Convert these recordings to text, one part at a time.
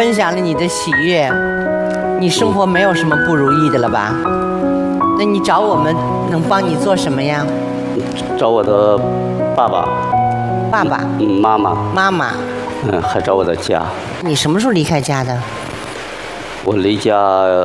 分享了你的喜悦，你生活没有什么不如意的了吧？那你找我们能帮你做什么呀？ 找我的爸爸、 爸爸、 妈妈、 妈妈。 还找我的家。 你什么时候离开家的？ 我离家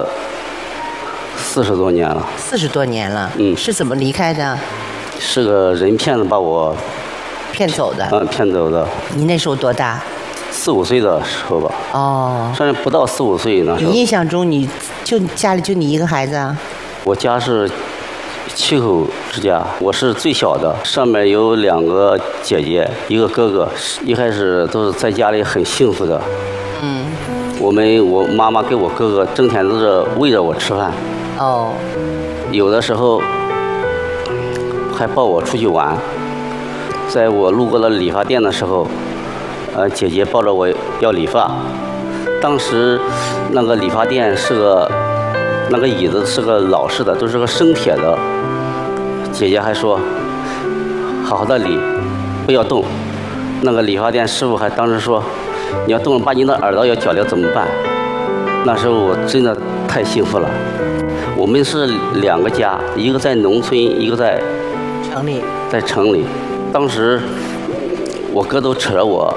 40多年了。 40多年了。是怎么离开的？ 是个人骗子把我骗走的。 骗走的。 你那时候多大 ？4、5岁的时候吧。 哦。 甚至不到4、5岁呢。 你印象中家里就你一个孩子啊？ 我家是7口之家，我是最小的，上面有2个姐姐，一个哥哥。一开始都是在家里很幸福的。我妈妈跟我哥哥整天都是喂着我吃饭。 哦。 有的时候还抱我出去玩。在我路过了理发店的时候，姐姐抱着我要理发。当时那个理发店那个椅子是个老式的，都是个生铁的。姐姐还说好好的理，不要动。那个理发店师傅还当时说，你要动了把你的耳朵要绞掉怎么办？那时候我真的太幸福了。我们是2个家，一个在农村，一个在城里。当时我哥都扯着我